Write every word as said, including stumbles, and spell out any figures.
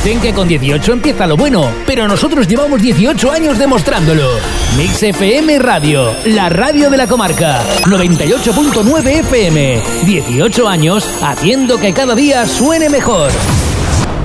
Dicen que con dieciocho empieza lo bueno, pero nosotros llevamos dieciocho años demostrándolo. Mix F M Radio, la radio de la comarca. noventa y ocho punto nueve F M. dieciocho años haciendo que cada día suene mejor.